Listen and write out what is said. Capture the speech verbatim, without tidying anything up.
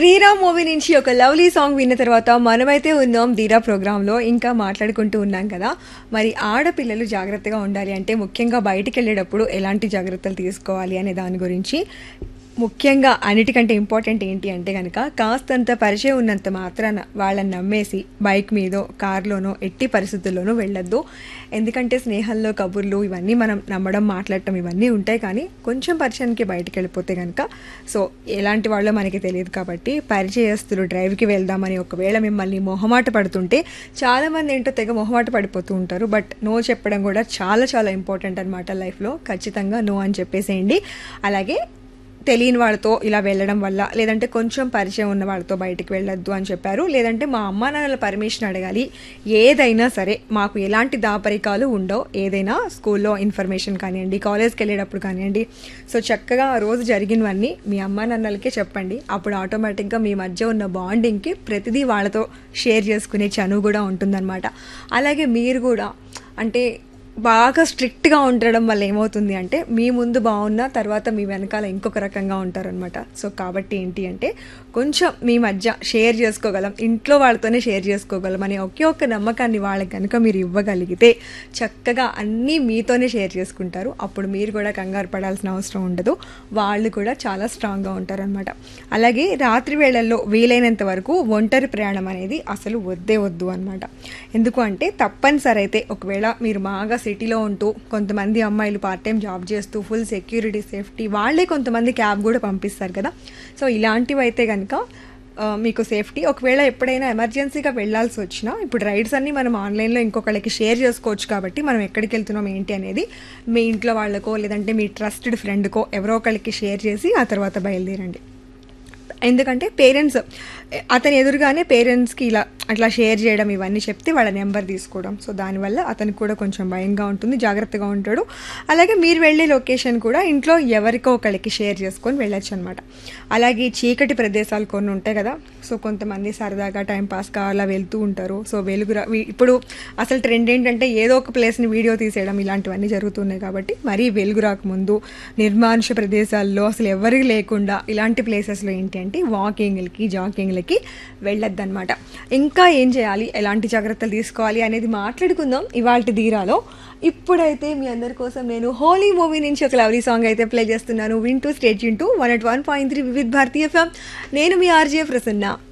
Sriram movie నుంచి ఒక lovely song విన్న తర్వాత మనమైతే ఉన్నాం ధీరా ప్రోగ్రాంలో. ఇంకా మాట్లాడుకుంటూ ఉన్నాం కదా, మరి ఆడపిల్లలు జాగ్రత్తగా ఉండాలి అంటే ముఖ్యంగా బయటికి వెళ్ళేటప్పుడు ఎలాంటి జాగ్రత్తలు తీసుకోవాలి అనే దాని గురించి. ముఖ్యంగా అన్నిటికంటే ఇంపార్టెంట్ ఏంటి అంటే కనుక, కాస్తంత పరిచయం ఉన్నంత మాత్రాన వాళ్ళని నమ్మేసి బైక్ మీదో కార్లోనో ఎట్టి పరిస్థితుల్లోనూ వెళ్ళొద్దు. ఎందుకంటే స్నేహంలో కబుర్లు ఇవన్నీ మనం నమ్మడం మాట్లాడటం ఇవన్నీ ఉంటాయి, కానీ కొంచెం పరిచయానికి బయటికి వెళ్ళిపోతే కనుక సో ఎలాంటి వాళ్ళో మనకి తెలియదు. కాబట్టి పరిచయస్తులు డ్రైవ్కి వెళ్దామని ఒకవేళ మిమ్మల్ని మొహమాట పడుతుంటే, చాలామంది ఏంటో తెగ మొహమాట పడిపోతూ ఉంటారు. బట్ నో చెప్పడం కూడా చాలా చాలా ఇంపార్టెంట్ అనమాట లైఫ్లో. ఖచ్చితంగా నో అని చెప్పేసేయండి. అలాగే తెలియని వాళ్ళతో ఇలా వెళ్ళడం వల్ల, లేదంటే కొంచెం పరిచయం ఉన్న వాళ్ళతో బయటికి వెళ్ళొద్దు అని చెప్పారు. లేదంటే మా అమ్మా నాన్నల పర్మిషన్ అడగాలి. ఏదైనా సరే మాకు ఎలాంటి దాపరికాలు ఉండవు. ఏదైనా స్కూల్లో ఇన్ఫర్మేషన్ కానివ్వండి, కాలేజ్కి వెళ్ళేటప్పుడు కానివ్వండి, సో చక్కగా ఆ రోజు జరిగినవన్నీ మీ అమ్మా నాన్నలకే చెప్పండి. అప్పుడు ఆటోమేటిక్గా మీ మధ్య ఉన్న బాండింగ్కి ప్రతిదీ వాళ్ళతో షేర్ చేసుకునే చనువు కూడా ఉంటుందన్నమాట. అలాగే మీరు కూడా అంటే బాగా స్ట్రిక్ట్గా ఉండడం వల్ల ఏమవుతుంది అంటే, మీ ముందు బాగున్నా తర్వాత మీ వెనకాల ఇంకొక రకంగా ఉంటారనమాట. సో కాబట్టి ఏంటి అంటే, కొంచెం మీ మధ్య షేర్ చేసుకోగలం, ఇంట్లో వాళ్ళతోనే షేర్ చేసుకోగలం అనే ఒకే ఒక్క నమ్మకాన్ని వాళ్ళకి కనుక మీరు ఇవ్వగలిగితే చక్కగా అన్నీ మీతోనే షేర్ చేసుకుంటారు. అప్పుడు మీరు కూడా కంగారు పడాల్సిన అవసరం ఉండదు. వాళ్ళు కూడా చాలా స్ట్రాంగ్గా ఉంటారనమాట. అలాగే రాత్రి వేళల్లో వీలైనంత వరకు ఒంటరి ప్రయాణం అనేది అసలు వద్దే వద్దు అనమాట. ఎందుకు అంటే, తప్పనిసరి అయితే ఒకవేళ మీరు బాగా సిటీలో ఉంటూ, కొంతమంది అమ్మాయిలు పార్ట్ టైం జాబ్ చేస్తూ ఫుల్ సెక్యూరిటీ సేఫ్టీ వాళ్ళే కొంతమంది క్యాబ్ కూడా పంపిస్తారు కదా. సో ఇలాంటివి అయితే కనుక మీకు సేఫ్టీ. ఒకవేళ ఎప్పుడైనా ఎమర్జెన్సీగా వెళ్ళాల్సి వచ్చినా, ఇప్పుడు రైడ్స్ అన్నీ మనం ఆన్లైన్లో ఇంకొకళ్ళకి షేర్ చేసుకోవచ్చు. కాబట్టి మనం ఎక్కడికి వెళ్తున్నాం ఏంటి అనేది మీ ఇంట్లో వాళ్ళకో లేదంటే మీ ట్రస్టెడ్ ఫ్రెండ్కో ఎవరో ఒకళ్ళకి షేర్ చేసి ఆ తర్వాత బయలుదేరండి. ఎందుకంటే పేరెంట్స్ అతని ఎదురుగానే పేరెంట్స్కి ఇలా అట్లా షేర్ చేయడం ఇవన్నీ చెప్తే వాళ్ళ నెంబర్ తీసుకోవడం, సో దానివల్ల అతనికి కూడా కొంచెం భయంగా ఉంటుంది, జాగ్రత్తగా ఉంటాడు. అలాగే మీరు వెళ్ళే లొకేషన్ కూడా ఇంట్లో ఎవరికో ఒకరికి షేర్ చేసుకొని వెళ్ళొచ్చు అనమాట. అలాగే చీకటి ప్రదేశాలు కొన్ని ఉంటాయి కదా, సో కొంతమంది సరదాగా టైంపాస్గా అలా వెళ్తూ ఉంటారు. సో వెలుగురా ఇప్పుడు అసలు ట్రెండ్ ఏంటంటే ఏదో ఒక ప్లేస్ని వీడియో తీసేయడం, ఇలాంటివన్నీ జరుగుతున్నాయి. కాబట్టి మరీ వెలుగు రాకముందు నిర్మానుష ప్రదేశాల్లో అసలు ఎవరికి లేకుండా ఇలాంటి ప్లేసెస్లో ఏంటి అంటే వాకింగ్లకి జాకింగ్లకి వెళ్ళొద్దన్నమాట. ఇంకా ఏం చేయాలి, ఎలాంటి జాగ్రత్తలు తీసుకోవాలి అనేది మాట్లాడుకుందాం ఇవాల్టి ధీరాలో. ఇప్పుడైతే మీ అందరి కోసం నేను హోలీ మూవీ నుంచి ఒక లవ్లీ సాంగ్ అయితే ప్లే చేస్తున్నాను. వింటూ state Yoon to one at one point three Vividh Bharatiya FM. నేను మీ ఆర్జే ప్రసన్న.